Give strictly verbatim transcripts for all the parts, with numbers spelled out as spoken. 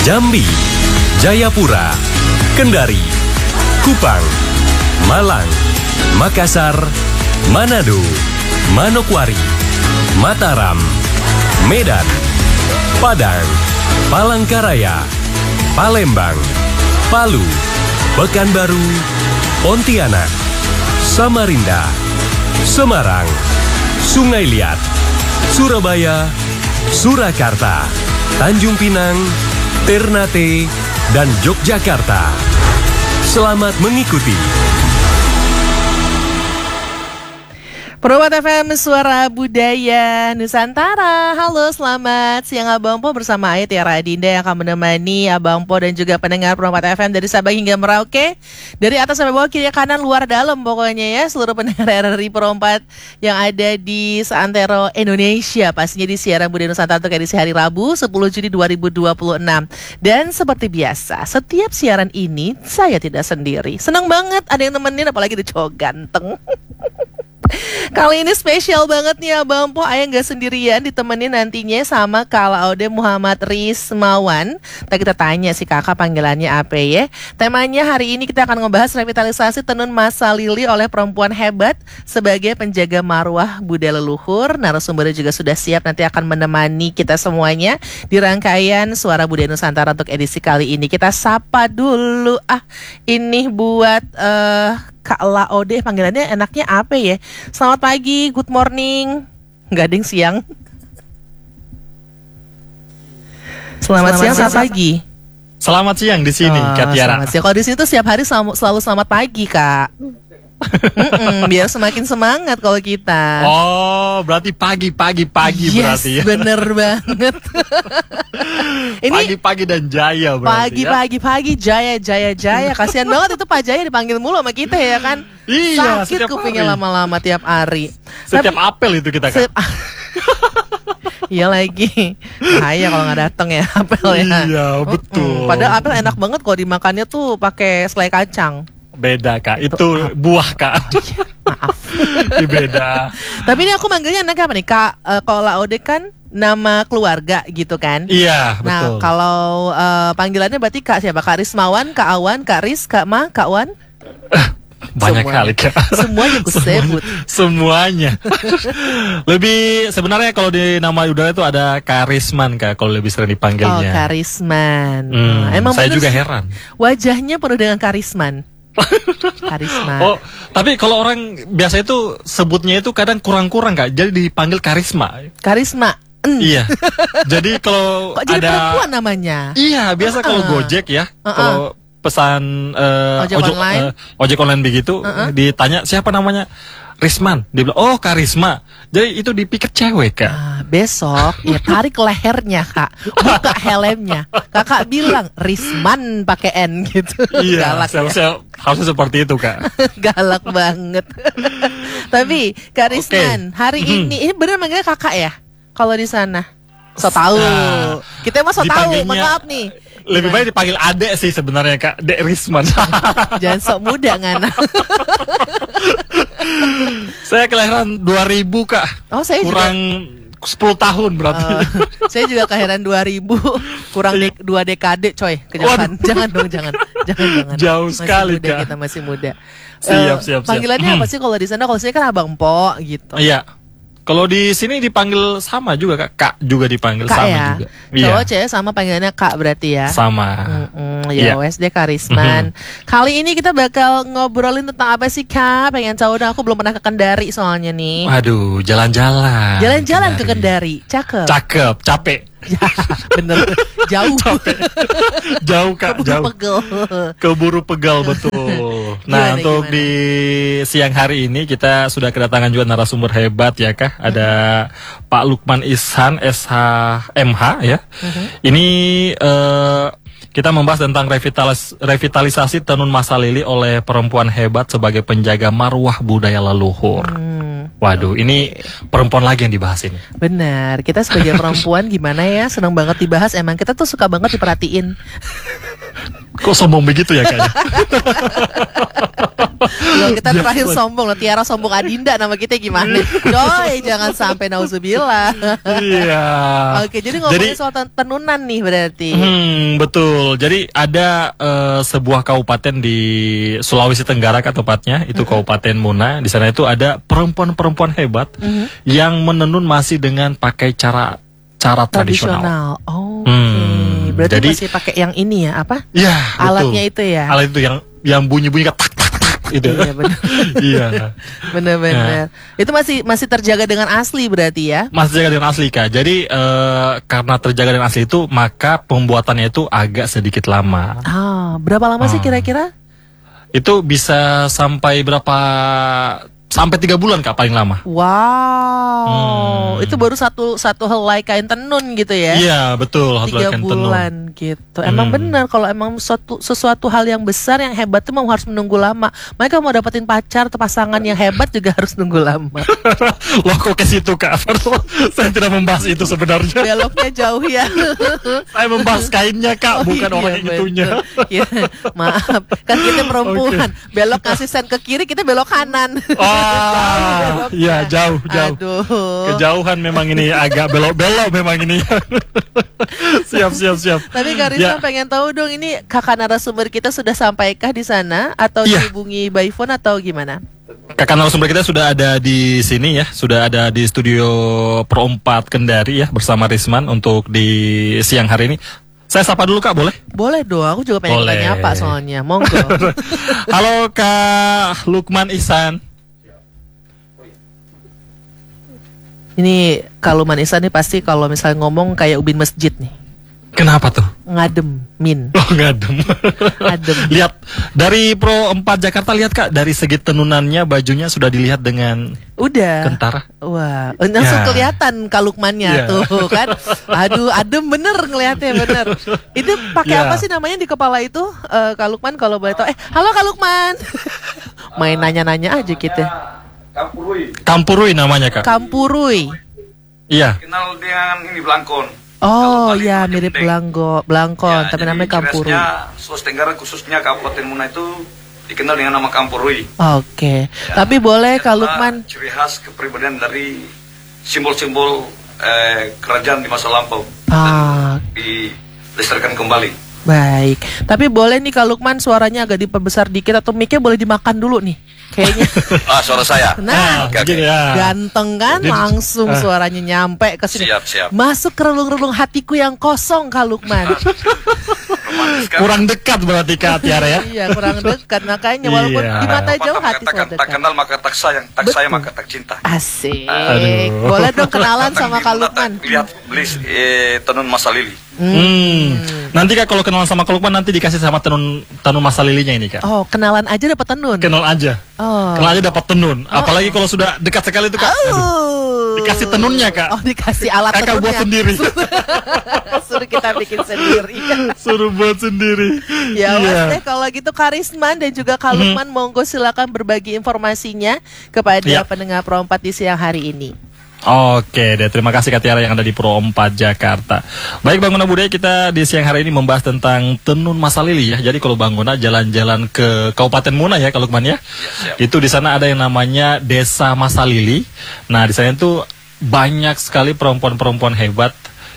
Jambi, Jayapura, Kendari, Kupang, Malang, Makassar, Manado, Manokwari, Mataram, Medan, Padang, Palangkaraya, Palembang, Palu, Pekanbaru, Pontianak, Samarinda, Semarang, Sungai Liat, Surabaya, Surakarta, Tanjung Pinang, Ternate, dan Yogyakarta. Selamat mengikuti. Perwakilan F M Suara Budaya Nusantara. Halo, selamat siang Abang Po bersama Ayat Tiara Adinda yang akan menemani Abang Po dan juga pendengar Perwakilan F M dari Sabang hingga Merauke. Dari atas sampai bawah, kiri kanan, luar dalam pokoknya ya. Seluruh pendengar R R I Perempat yang ada di seantero Indonesia. Pastinya di siaran Budaya Nusantara untuk edisi hari Rabu sepuluh Juni dua ribu dua puluh enam. Dan seperti biasa, setiap siaran ini saya tidak sendiri. Senang banget ada yang nemenin, apalagi di cowok ganteng. Kali ini spesial banget nih Abang Po. Ayah gak sendirian, ditemenin nantinya sama Kak Laode Muhammad Rismawan. Kita kita tanya si kakak panggilannya apa ya. Temanya hari ini kita akan ngebahas revitalisasi tenun masa lili oleh perempuan hebat sebagai penjaga marwah budaya leluhur. Narasumbernya juga sudah siap, nanti akan menemani kita semuanya di rangkaian Suara Budaya Nusantara untuk edisi kali ini. Kita sapa dulu. Ah, ini buat uh, Kak Laode, panggilannya enaknya apa ya? Selamat pagi, good morning. Nggak ada yang siang. Selamat, selamat siang, selamat pagi. Selamat siang di sini, oh, Kak Tiara. Selamat siang. Kalau di sini tuh setiap hari selalu, selalu selamat pagi, Kak. Biar semakin semangat kalau kita. Oh, berarti pagi-pagi-pagi yes, berarti ya. Bener banget. Ini pagi-pagi dan jaya berarti pagi-pagi-pagi ya. Jaya Jaya Jaya. Kasihan banget itu Pak Jaya dipanggil mulu sama kita ya kan. Iya, sakit kupingnya lama-lama tiap hari. Setiap Tapi, apel itu kita kan. Iya lagi. Bahaya kalau nggak datang ya apel ya. Iya, betul. Mm-mm. Padahal apel enak banget kalau dimakannya tuh pakai selai kacang. Beda Kak, itu, itu buah Kak. Maaf. Beda. Tapi ini aku manggilnya anak apa nih Kak? Uh, kalau Laode kan nama keluarga gitu kan? Iya, betul. Nah kalau uh, panggilannya berarti Kak siapa? Kak Rismawan, Kak Awan, Kak Ris, Kak Ma, Kak Wan? Banyak semuanya. Kali Kak. Semuanya aku sebut. Semuanya. Lebih sebenarnya kalau di nama udara itu ada Karisman Kak, kalau lebih sering dipanggilnya. Oh, Karisman. Hmm, oh, emang saya juga heran. Wajahnya penuh dengan karisman. Karisma. Oh, tapi kalau orang biasa itu sebutnya itu kadang kurang-kurang Kak, jadi dipanggil karisma. Karisma. Mm. Iya. Jadi kalau kok jadi ada perempuan namanya? Iya, biasa uh-uh. kalau Gojek ya, uh-uh. kalau pesan uh, ojek, ojek online, uh, ojek online begitu, uh-uh. ditanya siapa namanya? Risman, dia bilang, oh Karisma. Jadi itu dipikir cewek Kak. Ah, besok ya tarik lehernya Kak, buka helmnya. Kakak bilang Risman pakai N gitu. Iya, galak ya. Harusnya seperti itu Kak. Galak banget. Tapi Kak Risman, okay. hari hmm. ini ini benar manggilnya kakak ya? Kalau di sana, so tahu. Nah, kita mah so tahu, maaf nih. Lebih baik dipanggil adek sih sebenarnya Kak, Dek Risman. Jangan sok muda ngana. Saya kelahiran dua ribu Kak. Oh, saya kurang juga sepuluh tahun berarti. Uh, saya juga kelahiran dua ribu, kurang de dua dekade coy, kejauhan. Jangan dong, jangan. Jangan jangan. Jauh masih sekali muda, Kak. Kita masih muda. Siap, uh, siap, siap. Panggilannya apa sih kalau di sana? Kalau saya kan Abang Po gitu. Iya. Kalau di sini dipanggil sama juga Kak, Kak juga dipanggil Kak sama ya? juga. Cowok iya. cewek sama panggilannya Kak berarti ya? Sama. Mm-mm, ya yeah. wes deh Karisman. Mm-hmm. Kali ini kita bakal ngobrolin tentang apa sih Kak? Pengen tahu dong, aku belum pernah ke Kendari soalnya nih. Waduh, jalan-jalan. Jalan-jalan ke Kendari, cakep. Cakep, capek. Ya, bener, jauh. Capek. Jauh Kak, Keburu jauh. Pegel. Keburu pegal betul. Nah, gimana, untuk gimana? di siang hari ini kita sudah kedatangan juga narasumber hebat ya Kak. Ada mm-hmm. Pak Lukman Ishan S H M H ya. Mm-hmm. Ini uh, kita membahas tentang revitalis revitalisasi tenun masa lili oleh perempuan hebat sebagai penjaga marwah budaya leluhur. Mm. Waduh, ini perempuan lagi yang dibahas ini. Benar, kita sebagai perempuan gimana ya, senang banget dibahas. Emang kita tuh suka banget diperhatiin. Kok sombong begitu ya kayaknya? Loh, kita terakhir sombong loh, Tiara sombong Adinda nama kita gimana? Coy, jangan sampai nauzubillah. Iya. Oke, jadi ngomongin Jadi- soal ten- tenunan nih berarti. Hmm, betul. Jadi ada eh, sebuah kabupaten di Sulawesi Tenggara tepatnya, itu Kabupaten Muna. Di sana itu ada perempuan-perempuan hebat yang menenun masih dengan pakai cara cara tradisional. Tradisional. Oh, Hmm, oke. Berarti jadi- masih pakai yang ini ya, apa? Iya, Alatnya betul. itu ya. Alat itu yang yang bunyi-bunyi kayak tak tak tak itu. Iya, benar. Iya. Bener-bener. Itu masih masih terjaga dengan asli berarti ya? Masih terjaga dengan asli Kak. Jadi eh, karena terjaga dengan asli itu, maka pembuatannya itu agak sedikit lama. Ah, berapa lama sih Ah. kira-kira? Itu bisa sampai berapa? Sampai tiga bulan Kak paling lama. Wow, Hmm. itu baru satu satu helai kain tenun gitu ya? Iya betul. Hot Tiga Like and Tenun. bulan gitu. Emang Hmm. benar kalau emang sesuatu, sesuatu hal yang besar yang hebat itu memang harus menunggu lama. Mereka mau dapetin pacar atau pasangan yang hebat juga harus nunggu lama. Loh kok ke situ Kak? Saya tidak membahas itu sebenarnya. Beloknya jauh ya. Saya membahas kainnya Kak, Oh, bukan iya, orang yang betul. itunya. Iya, maaf, kan kita perempuan. Belok kasih sen ke kiri, kita belok kanan. Ah, Beloknya. iya jauh jauh. Aduh. Kejauhan memang ini agak belok-belok memang ini. Siap siap siap. Tapi Kak Risma Ya. pengen tahu dong, ini kakak narasumber kita sudah sampaikah di sana atau Iya. dihubungi by phone atau gimana? Kakak narasumber kita sudah ada di sini ya, sudah ada di studio Pro empat Kendari ya bersama Risman untuk di siang hari ini. Saya sapa dulu Kak, boleh? Boleh dong, aku juga pengen Boleh. tanya apa soalnya. Monggo. Halo Kak Lukman Ihsan. Ini kalau Manisa nih pasti kalau misalnya ngomong kayak ubin masjid nih. Kenapa tuh? Ngadem, min. Oh ngadem. Adem. Lihat dari Pro empat Jakarta, lihat Kak, dari segi tenunannya bajunya sudah dilihat dengan Udah. kentara. Wah, langsung Ya. kelihatan kalukmannya Ya. tuh kan. Aduh, adem bener ngelihatnya bener. Itu pakai Ya. apa sih namanya di kepala itu? Eh, Kalukman kalau boleh tahu. Eh, halo Kalukman. Main nanya-nanya aja gitu. Kampurui. Kampurui namanya Kak. Kampurui. Iya. Kenal dengan ini Blangkon. Oh Kalau Bali ya, namanya mirip Bendeng. Blanggo, Blangkon, Ya, tapi jadi namanya Kampurui. cirasnya Sulawesi Tenggara khususnya Kabupaten Muna itu dikenal dengan nama Kampurui. Oke. Ya, Tapi boleh karena Kalukman. ciri khas kepribadian dari simbol-simbol eh, kerajaan di masa lampau Ah, dilestarikan kembali. baik. Tapi boleh nih Kalukman suaranya agak diperbesar dikit atau mic-nya boleh dimakan dulu nih. Kayaknya. Ah, suara saya. Nah, Oke, oke. Gini ya. ganteng kan, Jadi- langsung ah. suaranya nyampe ke sini. Siap, siap. Masuk ke relung-relung hatiku yang kosong, Kalukman. Romantis kan? Kurang dekat berarti Kak Tiara ya. Iya, kurang dekat makanya walaupun Iya. di mata jauh Pepatah hati mengatakan sudah tak dekat. kenal maka tak sayang, tak Betul. sayang maka tak cinta. Asik. Aduh. Boleh dong kenalan Datang sama di Muna, Kalukman. tak lihat beli eh, tenun masa lili. Hmm. Nanti Kak kalau kenalan sama Kak Lukman nanti dikasih sama tenun tenun masa lilinya ini Kak. Oh, kenalan aja dapat tenun. Kenal aja. Oh. Kenal aja dapat tenun. Apalagi kalau sudah dekat sekali itu Kak. Aduh. Oh. Dikasih tenunnya Kak. Oh, dikasih alat Kakak tenunnya. buat sendiri. Suruh kita bikin sendiri. Suruh buat sendiri. Ya Iya. wes deh kalau gitu Karisman dan juga Kalukman monggo silakan berbagi informasinya kepada Ya. pendengar Pro empat di siang hari ini. Oke deh, terima kasih Kak Tiara yang ada di Pro empat Jakarta. Baik Bangunan Budaya, kita di siang hari ini membahas tentang tenun masa lili ya. Jadi kalau Bangunan jalan-jalan ke Kabupaten Muna ya kalau Lukman ya. siap. Itu di sana ada yang namanya Desa Masa Lili. Nah, di sana itu banyak sekali perempuan-perempuan hebat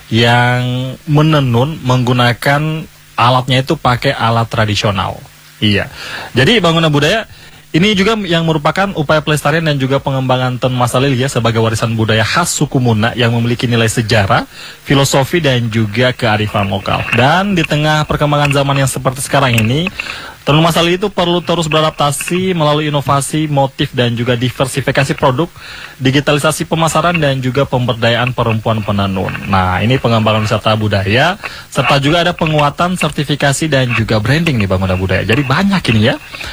yang menenun menggunakan alatnya itu pakai alat tradisional. Iya. Jadi Bangunan Budaya ini juga yang merupakan upaya pelestarian dan juga pengembangan tenun masa lili ya sebagai warisan budaya khas suku Muna yang memiliki nilai sejarah, filosofi dan juga kearifan lokal. Dan di tengah perkembangan zaman yang seperti sekarang ini, tenun masa lili itu perlu terus beradaptasi melalui inovasi, motif dan juga diversifikasi produk, digitalisasi pemasaran dan juga pemberdayaan perempuan penenun. Nah, ini pengembangan wisata budaya serta juga ada penguatan sertifikasi dan juga branding nih Bangunan Budaya. Jadi banyak ini ya.